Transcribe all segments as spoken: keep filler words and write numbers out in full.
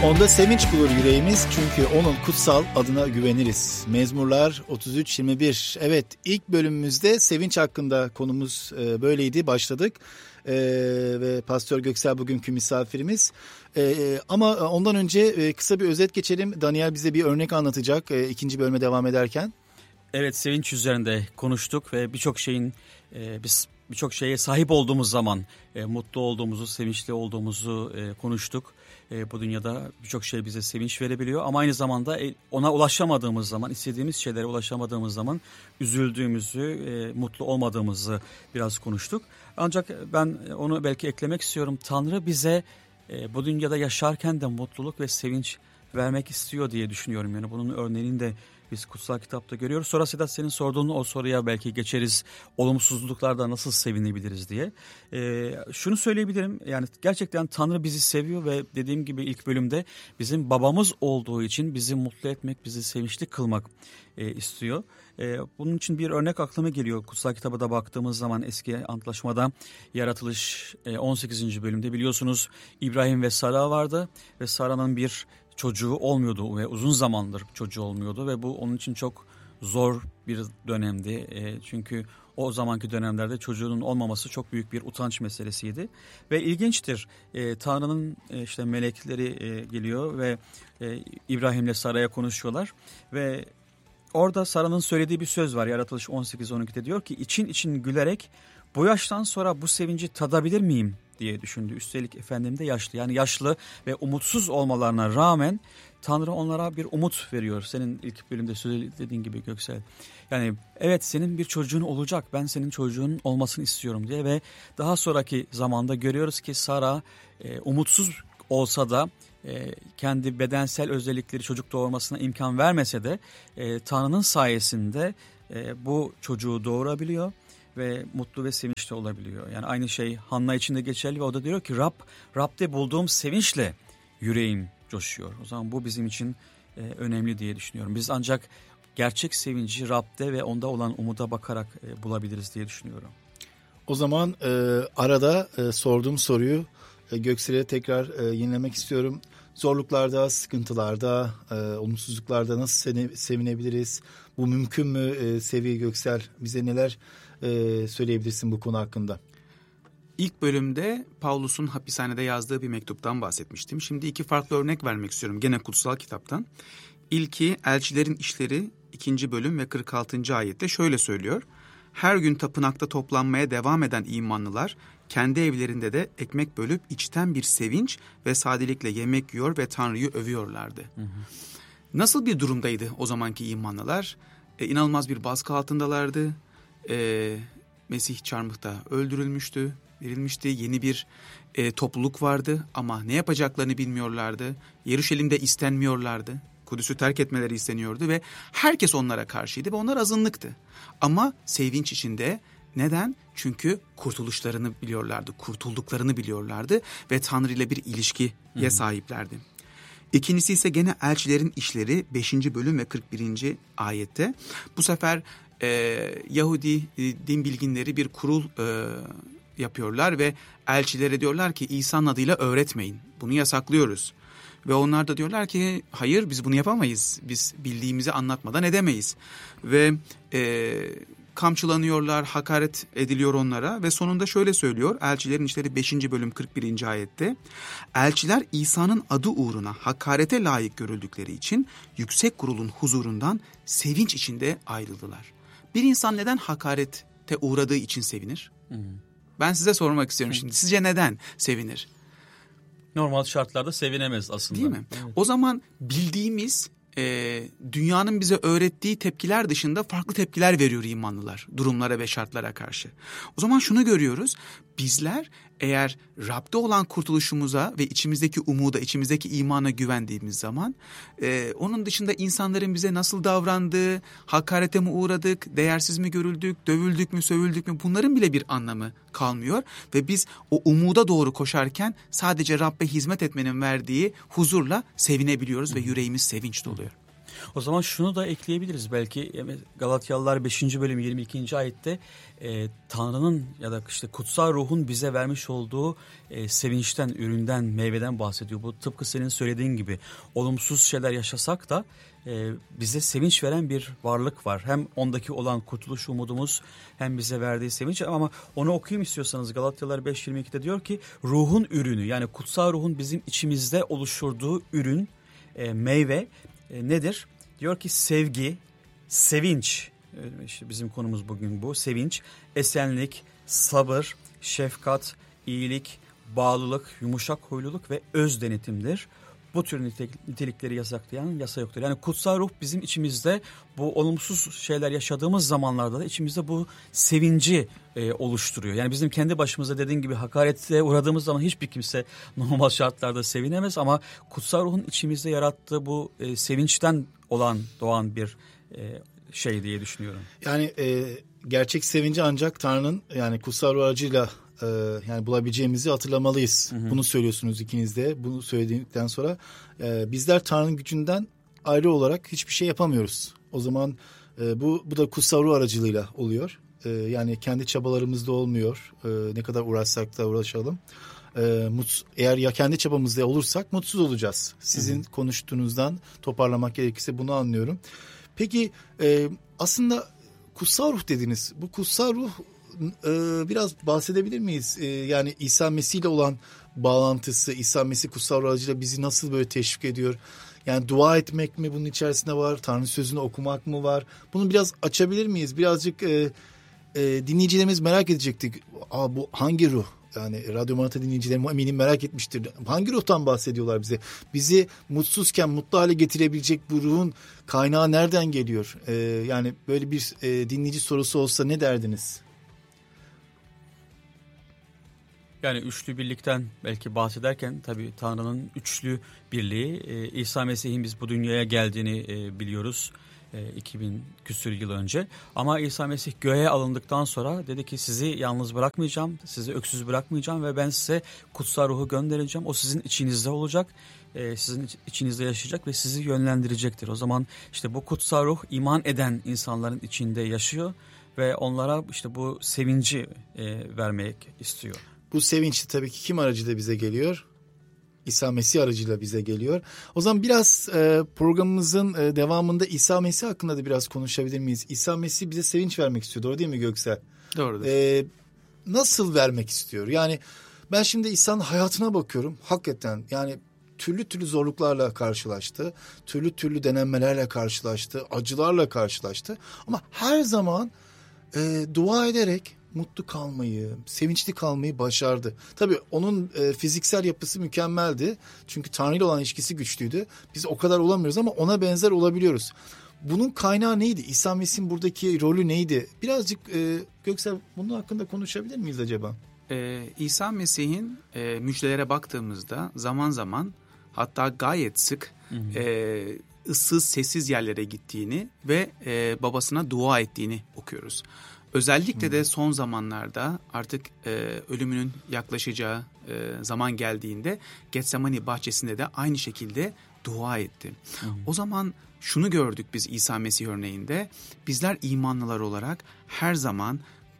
Onda sevinç bulur yüreğimiz çünkü onun kutsal adına güveniriz. Mezmurlar otuz üç yirmi bir. Evet, ilk bölümümüzde sevinç hakkında konumuz e, böyleydi, başladık. E, ve Pastör Göksel bugünkü misafirimiz. E, ama ondan önce e, kısa bir özet geçelim. Daniel bize bir örnek anlatacak e, ikinci bölüme devam ederken. Evet, sevinç üzerinde konuştuk ve birçok şeyin e, biz birçok şeye sahip olduğumuz zaman e, mutlu olduğumuzu, sevinçli olduğumuzu e, konuştuk. E, bu dünyada birçok şey bize sevinç verebiliyor ama aynı zamanda e, ona ulaşamadığımız zaman, istediğimiz şeylere ulaşamadığımız zaman üzüldüğümüzü, e, mutlu olmadığımızı biraz konuştuk. Ancak ben onu belki eklemek istiyorum. Tanrı bize e, bu dünyada yaşarken de mutluluk ve sevinç vermek istiyor diye düşünüyorum. Yani bunun örneğini de biz kutsal kitapta görüyoruz. Sonra Sedat, senin sorduğun o soruya belki geçeriz. Olumsuzluklarda nasıl sevinebiliriz diye. Ee, şunu söyleyebilirim. Yani gerçekten Tanrı bizi seviyor ve dediğim gibi ilk bölümde bizim babamız olduğu için bizi mutlu etmek, bizi sevinçli kılmak e, istiyor. E, bunun için bir örnek aklıma geliyor. Kutsal kitaba da baktığımız zaman eski antlaşmada Yaratılış e, on sekizinci bölümde biliyorsunuz İbrahim ve Sara vardı ve Sara'nın bir çocuğu olmuyordu ve uzun zamandır çocuğu olmuyordu ve bu onun için çok zor bir dönemdi. E, çünkü o zamanki dönemlerde çocuğunun olmaması çok büyük bir utanç meselesiydi. Ve ilginçtir, e, Tanrı'nın e, işte melekleri e, geliyor ve e, İbrahim'le Sara'ya konuşuyorlar ve orada Sara'nın söylediği bir söz var. Yaratılış on sekiz on ikide diyor ki için için gülerek bu yaştan sonra bu sevinci tadabilir miyim diye düşündü. Üstelik efendim de yaşlı, yani yaşlı ve umutsuz olmalarına rağmen Tanrı onlara bir umut veriyor. Senin ilk bölümde söylediğin gibi Göksel. Yani evet, senin bir çocuğun olacak, ben senin çocuğun olmasını istiyorum diye ve daha sonraki zamanda görüyoruz ki Sara e, umutsuz olsa da e, kendi bedensel özellikleri çocuk doğurmasına imkan vermese de e, Tanrı'nın sayesinde e, bu çocuğu doğurabiliyor ve mutlu ve sevinçli olabiliyor. Yani aynı şey Hanna için de geçerli ve o da diyor ki Rab, Rab'de bulduğum sevinçle yüreğim coşuyor. O zaman bu bizim için e, önemli diye düşünüyorum. Biz ancak gerçek sevinci Rab'de ve onda olan umuda bakarak e, bulabiliriz diye düşünüyorum. O zaman e, arada e, sorduğum soruyu e, Göksel'e tekrar e, yenilemek istiyorum. Zorluklarda, sıkıntılarda, e, olumsuzluklarda nasıl sevinebiliriz? Bu mümkün mü e, Sevi Göksel? Bize neler e, söyleyebilirsin bu konu hakkında? İlk bölümde Paulus'un hapishanede yazdığı bir mektuptan bahsetmiştim. Şimdi iki farklı örnek vermek istiyorum gene kutsal kitaptan. İlki Elçilerin İşleri ikinci bölüm ve kırk altıncı ayette şöyle söylüyor. Her gün tapınakta toplanmaya devam eden imanlılar kendi evlerinde de ekmek bölüp içten bir sevinç ve sadelikle yemek yiyor ve Tanrı'yı övüyorlardı. Hı hı. Nasıl bir durumdaydı o zamanki imanlılar? E, inanılmaz bir baskı altındalardı. E, Mesih çarmıhta öldürülmüştü, verilmişti. Yeni bir e, topluluk vardı ama ne yapacaklarını bilmiyorlardı. Yeruşalim'de istenmiyorlardı. Kudüs'ü terk etmeleri isteniyordu ve herkes onlara karşıydı ve onlar azınlıktı. Ama sevinç içinde. Neden? Çünkü kurtuluşlarını biliyorlardı, kurtulduklarını biliyorlardı ve Tanrı ile bir ilişkiye hmm. sahiplerdi. İkincisi ise gene Elçilerin İşleri beşinci bölüm ve kırk birinci ayette. Bu sefer e, Yahudi e, din bilginleri bir kurul e, yapıyorlar ve elçilere diyorlar ki İsa'nın adıyla öğretmeyin. Bunu yasaklıyoruz. Ve onlar da diyorlar ki hayır, biz bunu yapamayız. Biz bildiğimizi anlatmadan edemeyiz. Ve e, kamçılanıyorlar, hakaret ediliyor onlara ve sonunda şöyle söylüyor Elçilerin İşleri beşinci bölüm kırk birinci ayette. Elçiler İsa'nın adı uğruna hakarete layık görüldükleri için yüksek kurulun huzurundan sevinç içinde ayrıldılar. Bir insan neden hakarete uğradığı için sevinir? Hmm. Ben size sormak istiyorum şimdi. Sizce neden sevinir? Normal şartlarda sevinemez aslında. Değil mi? Evet. O zaman bildiğimiz e, dünyanın bize öğrettiği tepkiler dışında farklı tepkiler veriyor imanlılar durumlara ve şartlara karşı. O zaman şunu görüyoruz. Bizler eğer Rab'de olan kurtuluşumuza ve içimizdeki umuda, içimizdeki imana güvendiğimiz zaman e, onun dışında insanların bize nasıl davrandığı, hakarete mi uğradık, değersiz mi görüldük, dövüldük mü, sövüldük mü, bunların bile bir anlamı kalmıyor. Ve biz o umuda doğru koşarken sadece Rab'be hizmet etmenin verdiği huzurla sevinebiliyoruz ve yüreğimiz sevinç doluyor. O zaman şunu da ekleyebiliriz belki. Galatyalılar beşinci bölüm yirmi ikinci ayette e, Tanrı'nın ya da işte kutsal ruhun bize vermiş olduğu e, sevinçten, üründen, meyveden bahsediyor. Bu tıpkı senin söylediğin gibi olumsuz şeyler yaşasak da e, bize sevinç veren bir varlık var. Hem ondaki olan kurtuluş umudumuz hem bize verdiği sevinç, ama onu okuyayım istiyorsanız. Galatyalılar beş yirmi ikide diyor ki ruhun ürünü, yani kutsal ruhun bizim içimizde oluşturduğu ürün, e, meyve e, nedir? Diyor ki sevgi, sevinç, e, işte bizim konumuz bugün bu, sevinç, esenlik, sabır, şefkat, iyilik, bağlılık, yumuşak huyluluk ve öz denetimdir. Bu tür nitelikleri yasaklayan yasa yoktur. Yani kutsal ruh bizim içimizde bu olumsuz şeyler yaşadığımız zamanlarda da içimizde bu sevinci e, oluşturuyor. Yani bizim kendi başımıza dediğin gibi hakarete uğradığımız zaman hiçbir kimse normal şartlarda sevinemez, ama kutsal ruhun içimizde yarattığı bu e, sevinçten olan doğan bir e, şey diye düşünüyorum. Yani e, gerçek sevinci ancak Tanrı'nın, yani kutsal ruh aracıyla e, yani bulabileceğimizi hatırlamalıyız. Hı hı. Bunu söylüyorsunuz ikiniz de. Bunu söyledikten sonra e, bizler Tanrı'nın gücünden ayrı olarak hiçbir şey yapamıyoruz. O zaman e, bu bu da kutsal ruh aracılığıyla oluyor. E, yani kendi çabalarımızda olmuyor. E, ne kadar uğraşsak da uğraşalım. E, mut, eğer ya kendi çabamızda olursak mutsuz olacağız. Sizin hı hı. konuştuğunuzdan toparlamak gerekirse bunu anlıyorum. Peki e, aslında kutsal ruh dediniz. Bu kutsal ruh e, biraz bahsedebilir miyiz? E, yani İsa Mesih ile olan bağlantısı, İsa Mesih kutsal ruh aracıyla bizi nasıl böyle teşvik ediyor? Yani dua etmek mi bunun içerisinde var? Tanrı sözünü okumak mı var? Bunu biraz açabilir miyiz? Birazcık e, e, dinleyicilerimiz merak edecektik. Aa, bu hangi ruh? Yani Radyo Maranatha dinleyicilerim eminim merak etmiştir. Hangi ruhtan bahsediyorlar bize? Bizi mutsuzken mutlu hale getirebilecek bu ruhun kaynağı nereden geliyor? Ee, yani böyle bir e, dinleyici sorusu olsa ne derdiniz? Yani üçlü birlikten belki bahsederken tabii Tanrı'nın üçlü birliği, e, İsa Mesih'in biz bu dünyaya geldiğini e, biliyoruz. iki bin küsür yıl önce. Ama İsa Mesih göğe alındıktan sonra dedi ki sizi yalnız bırakmayacağım, sizi öksüz bırakmayacağım ve ben size kutsal ruhu göndereceğim. O sizin içinizde olacak, sizin içinizde yaşayacak ve sizi yönlendirecektir. O zaman işte bu kutsal ruh iman eden insanların içinde yaşıyor ve onlara işte bu sevinci vermek istiyor. Bu sevinç tabii ki kim aracıyla bize geliyor? İsa Mesih aracıyla bize geliyor. O zaman biraz e, programımızın e, devamında İsa Mesih hakkında da biraz konuşabilir miyiz? İsa Mesih bize sevinç vermek istiyor. Doğru değil mi Göksel? Doğrudur. E, nasıl vermek istiyor? Yani ben şimdi İsa'nın hayatına bakıyorum. Hakikaten yani türlü türlü zorluklarla karşılaştı. Türlü türlü denenmelerle karşılaştı. Acılarla karşılaştı. Ama her zaman e, dua ederek mutlu kalmayı, sevinçli kalmayı başardı. Tabii onun e, fiziksel yapısı mükemmeldi. Çünkü Tanrı ile olan ilişkisi güçlüydü. Biz o kadar olamıyoruz ama ona benzer olabiliyoruz. Bunun kaynağı neydi? İsa Mesih'in buradaki rolü neydi? Birazcık e, Göksel bunun hakkında konuşabilir miyiz acaba? Ee, İsa Mesih'in e, müjdelere baktığımızda zaman zaman, hatta gayet sık e, ıssız sessiz yerlere gittiğini ve e, babasına dua ettiğini okuyoruz. Özellikle de son zamanlarda artık e, ölümünün yaklaşacağı e, zaman geldiğinde Getsemani bahçesinde de aynı şekilde dua etti. Hı hı. O zaman şunu gördük biz İsa Mesih örneğinde. Bizler imanlılar olarak her zaman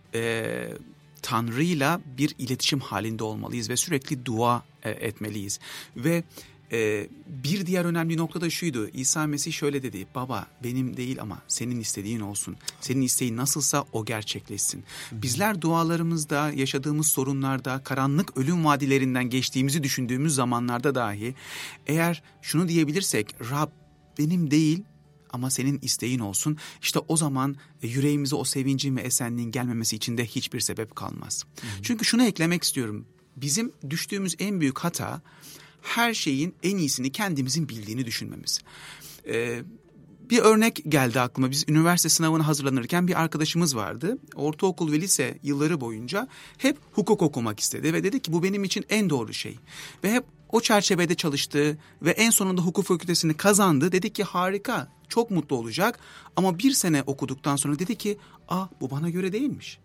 e, Tanrı'yla bir iletişim halinde olmalıyız ve sürekli dua e, etmeliyiz. Ve Ee, bir diğer önemli nokta da şuydu. İsa Mesih şöyle dedi: Baba benim değil ama senin istediğin olsun. Senin isteğin nasılsa o gerçekleşsin. Hı-hı. Bizler dualarımızda, yaşadığımız sorunlarda, karanlık ölüm vadilerinden geçtiğimizi düşündüğümüz zamanlarda dahi eğer şunu diyebilirsek: Rab benim değil ama senin isteğin olsun. İşte o zaman yüreğimize o sevincin ve esenliğin gelmemesi için de hiçbir sebep kalmaz. Hı-hı. Çünkü şunu eklemek istiyorum. Bizim düştüğümüz en büyük hata, her şeyin en iyisini kendimizin bildiğini düşünmemiz. Ee, bir örnek geldi aklıma. Biz üniversite sınavına hazırlanırken bir arkadaşımız vardı. Ortaokul ve lise yılları boyunca hep hukuk okumak istedi ve dedi ki bu benim için en doğru şey. Ve hep o çerçevede çalıştı ve en sonunda hukuk fakültesini kazandı. Dedik ki harika, çok mutlu olacak. Ama bir sene okuduktan sonra dedi ki, ah bu bana göre değilmiş.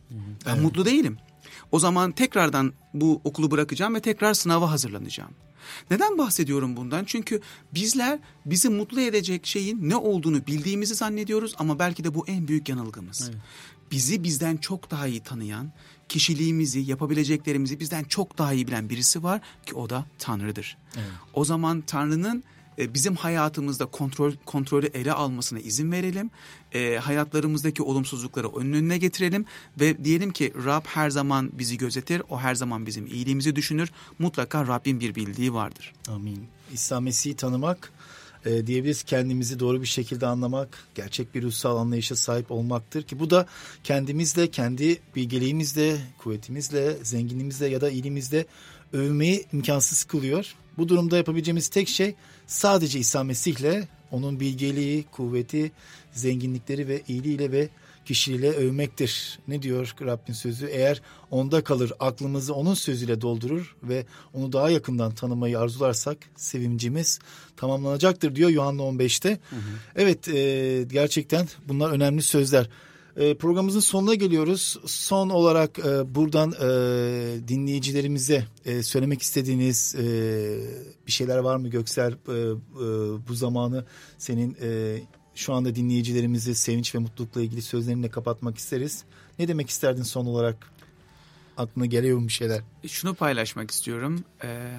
Ben Evet. mutlu değilim. O zaman tekrardan bu okulu bırakacağım ve tekrar sınava hazırlanacağım. Neden bahsediyorum bundan? Çünkü bizler bizi mutlu edecek şeyin ne olduğunu bildiğimizi zannediyoruz ama belki de bu en büyük yanılgımız. Evet. Bizi bizden çok daha iyi tanıyan, kişiliğimizi, yapabileceklerimizi bizden çok daha iyi bilen birisi var ki o da Tanrı'dır. Evet. O zaman Tanrı'nın bizim hayatımızda kontrol kontrolü ele almasına izin verelim. E, hayatlarımızdaki olumsuzlukları onun önüne getirelim ve diyelim ki Rab her zaman bizi gözetir. O her zaman bizim iyiliğimizi düşünür. Mutlaka Rabbin bir bildiği vardır. Amin. İsa Mesih'i tanımak, e, diyebiliriz kendimizi doğru bir şekilde anlamak, gerçek bir ruhsal anlayışa sahip olmaktır ki bu da kendimizle, kendi bilgeliğimizle, kuvvetimizle, zenginliğimizle ya da iyiliğimizle övmeyi imkansız kılıyor. Bu durumda yapabileceğimiz tek şey sadece İsa Mesih'le, onun bilgeliği, kuvveti, zenginlikleri ve iyiliğiyle ve kişiliğiyle övmektir. Ne diyor Rabbin sözü? Eğer onda kalır, aklımızı onun sözüyle doldurur ve onu daha yakından tanımayı arzularsak sevincimiz tamamlanacaktır diyor Yuhanna on beşte. Hı hı. Evet, e, gerçekten bunlar önemli sözler. E, programımızın sonuna geliyoruz. Son olarak e, buradan e, dinleyicilerimize e, söylemek istediğiniz e, bir şeyler var mı Göksel? E, e, bu zamanı senin e, şu anda dinleyicilerimizi sevinç ve mutlulukla ilgili sözlerinle kapatmak isteriz. Ne demek isterdin son olarak? Aklına geliyor mu bir şeyler? Şunu paylaşmak istiyorum. Ee,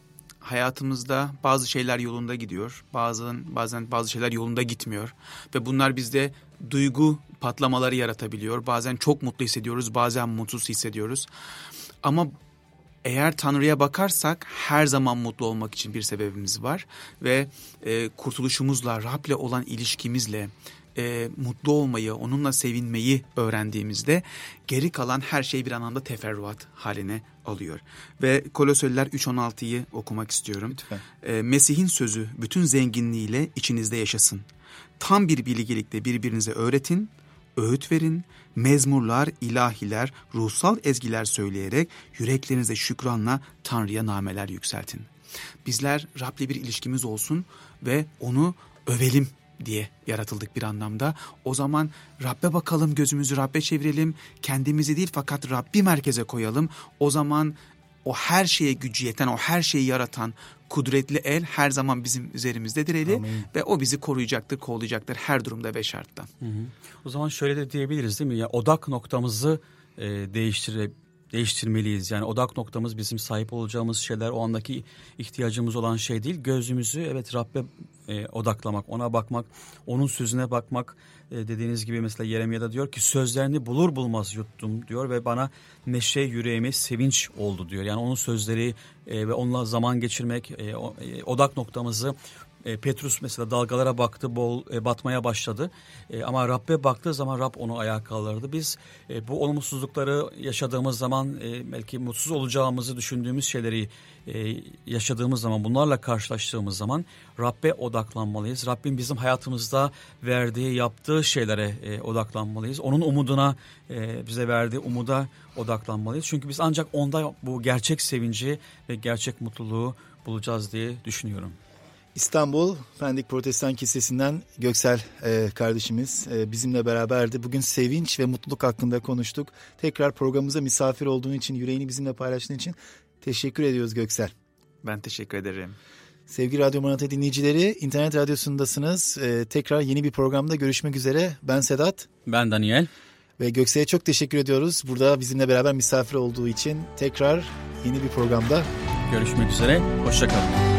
hayatımızda bazı şeyler yolunda gidiyor. Bazen bazen bazı şeyler yolunda gitmiyor. Ve bunlar bizde duygu patlamaları yaratabiliyor. Bazen çok mutlu hissediyoruz, bazen mutsuz hissediyoruz. Ama eğer Tanrı'ya bakarsak her zaman mutlu olmak için bir sebebimiz var. Ve e, kurtuluşumuzla, Rab'le olan ilişkimizle e, mutlu olmayı, onunla sevinmeyi öğrendiğimizde geri kalan her şey bir anlamda teferruat haline alıyor. Ve Koloseliler üç on altıyı okumak istiyorum. E, Mesih'in sözü bütün zenginliğiyle içinizde yaşasın. Tam bir bilgelikle birbirinize öğretin, öğüt verin, mezmurlar, ilahiler, ruhsal ezgiler söyleyerek yüreklerinize şükranla Tanrı'ya nameler yükseltin. Bizler Rab'le bir ilişkimiz olsun ve onu övelim diye yaratıldık bir anlamda. O zaman Rab'be bakalım, gözümüzü Rab'be çevirelim, kendimizi değil fakat Rabbi merkeze koyalım. O zaman o her şeye gücü yeten, o her şeyi yaratan kudretli el her zaman bizim üzerimizdedir eli. Amin. Ve o bizi koruyacaktır, kollayacaktır her durumda ve şartta. Hı hı. O zaman şöyle de diyebiliriz değil mi? Ya odak noktamızı e, değiştire, değiştirmeliyiz. Yani odak noktamız bizim sahip olacağımız şeyler, o andaki ihtiyacımız olan şey değil. Gözümüzü evet Rab'be e, odaklamak, ona bakmak, onun sözüne bakmak. E, dediğiniz gibi mesela Yeremya'da diyor ki sözlerini bulur bulmaz yuttum diyor ve bana neşe yüreğime sevinç oldu diyor. Yani onun sözleri e, ve onunla zaman geçirmek, e, o, e, odak noktamızı. E, Petrus mesela dalgalara baktı, bol e, batmaya başladı. E, ama Rab'be baktığı zaman Rab onu ayağa kaldırdı. Biz e, bu olumsuzlukları yaşadığımız zaman e, belki mutsuz olacağımızı düşündüğümüz şeyleri e, yaşadığımız zaman, bunlarla karşılaştığımız zaman Rab'be odaklanmalıyız. Rabbin bizim hayatımızda verdiği, yaptığı şeylere e, odaklanmalıyız. Onun umuduna, e, bize verdiği umuda odaklanmalıyız. Çünkü biz ancak onda bu gerçek sevinci ve gerçek mutluluğu bulacağız diye düşünüyorum. İstanbul Pendik Protestan Kilisesi'nden Göksel e, kardeşimiz e, bizimle beraberdi. Bugün sevinç ve mutluluk hakkında konuştuk. Tekrar programımıza misafir olduğun için, yüreğini bizimle paylaştığın için teşekkür ediyoruz Göksel. Ben teşekkür ederim. Sevgili Radyo Maranatha dinleyicileri, internet radyosundasınız. E, tekrar yeni bir programda görüşmek üzere. Ben Sedat. Ben Daniel. Ve Göksel'e çok teşekkür ediyoruz. Burada bizimle beraber misafir olduğu için tekrar yeni bir programda görüşmek üzere. Hoşça kalın.